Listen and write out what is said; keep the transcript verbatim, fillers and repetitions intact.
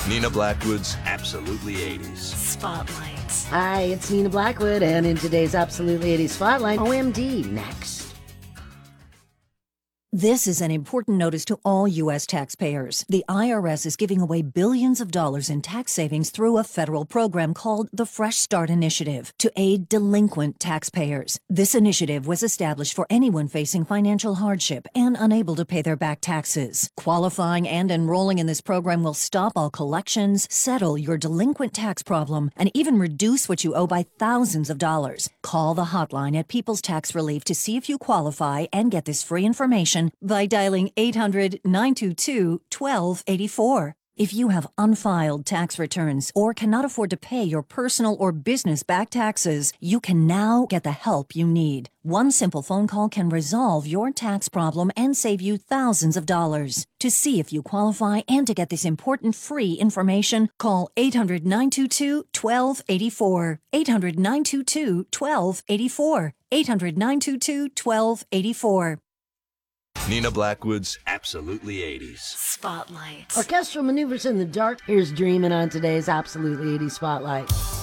Nina Blackwood's Absolutely eighties. Spotlight. Hi, it's Nina Blackwood, and in today's Absolutely eighties Spotlight, O M D next. This is an important notice to all U S taxpayers. The I R S is giving away billions of dollars in tax savings through a federal program called the Fresh Start Initiative to aid delinquent taxpayers. This initiative was established for anyone facing financial hardship and unable to pay their back taxes. Qualifying and enrolling in this program will stop all collections, settle your delinquent tax problem, and even reduce what you owe by thousands of dollars. Call the hotline at People's Tax Relief to see if you qualify and get this free information by dialing eight hundred, nine two two, one two eight four. If you have unfiled tax returns or cannot afford to pay your personal or business back taxes, you can now get the help you need. One simple phone call can resolve your tax problem and save you thousands of dollars. To see if you qualify and to get this important free information, call eight hundred, nine two two, one two eight four. eight hundred, nine two two, one two eight four. eight hundred, nine two two, one two eight four. Nina Blackwood's Absolutely eighties. Spotlight. Orchestral maneuvers in the dark. Here's Dreamin' on today's Absolutely eighties Spotlight.